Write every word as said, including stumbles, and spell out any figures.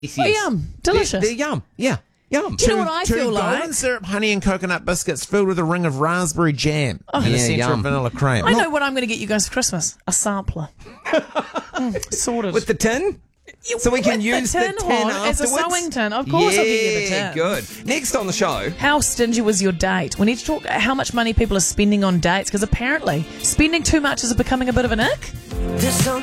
Yes, Oh, yes. yum. Delicious. They're, they're yum. Yeah. Yum. Do you know what I two feel like? golden syrup, honey, and coconut biscuits filled with a ring of raspberry jam and Yeah, a centre yum. of vanilla cream. I know what I'm going to get you guys for Christmas. A sampler. mm, sorted. With the tin? So we can With use the the tin, tin Hon, as a afterwards? sewing tin. Of course yeah, I'll get you the tin. Good. Next on the show. How stingy was your date? We need to talk how much money people are spending on dates, because apparently spending too much is becoming a bit of an ick.